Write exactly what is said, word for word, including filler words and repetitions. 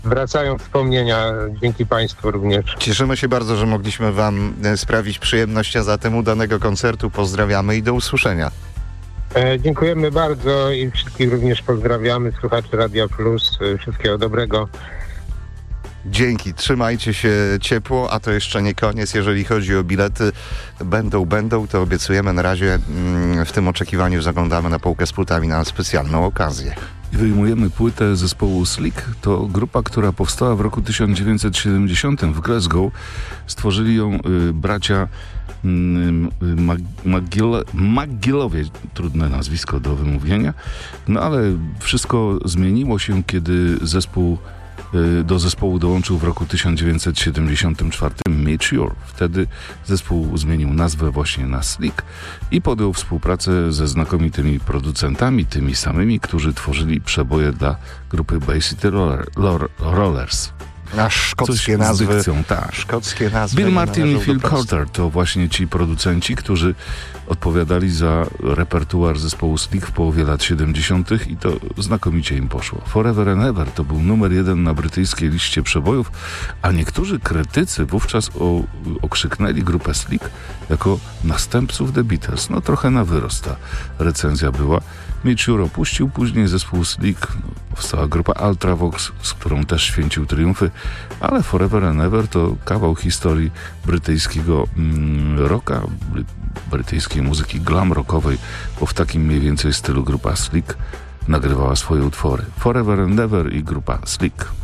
wracają wspomnienia, dzięki Państwu również. Cieszymy się bardzo, że mogliśmy Wam sprawić przyjemność, a zatem udanego koncertu. Pozdrawiamy i do usłyszenia. E, dziękujemy bardzo i wszystkich również pozdrawiamy, słuchaczy Radia Plus. E, wszystkiego dobrego. Dzięki, trzymajcie się ciepło, a to jeszcze nie koniec. Jeżeli chodzi o bilety, będą, będą, to obiecujemy. Na razie mm, w tym oczekiwaniu zaglądamy na półkę z płytami na specjalną okazję. I wyjmujemy płytę zespołu Slick. To grupa, która powstała w roku tysiąc dziewięćset siedemdziesiątym w Glasgow. Stworzyli ją y, bracia y, McGillowie, trudne nazwisko do wymówienia. No ale wszystko zmieniło się, kiedy zespół do zespołu dołączył w roku tysiąc dziewięćset siedemdziesiątym czwartym Mature. Wtedy zespół zmienił nazwę właśnie na Slick i podjął współpracę ze znakomitymi producentami, tymi samymi, którzy tworzyli przeboje dla grupy Bay City Roller, Rollers. A szkockie Coś nazwy. z dykcją, tak. Szkockie nazwy. Bill Martin i Phil Coulter to właśnie ci producenci, którzy odpowiadali za repertuar zespołu Slick w połowie lat siedemdziesiątych i to znakomicie im poszło. Forever and Ever to był numer jeden na brytyjskiej liście przebojów, a niektórzy krytycy wówczas o, okrzyknęli grupę Slick jako następców The Beatles. No trochę na wyrost ta recenzja była. Mature opuścił później zespół Slick, powstała grupa Ultravox, z którą też święcił triumfy, ale Forever and Ever to kawał historii brytyjskiego mm, rocka, bry, brytyjskiej muzyki glam rockowej, bo w takim mniej więcej stylu grupa Slick nagrywała swoje utwory. Forever and Ever i grupa Slick.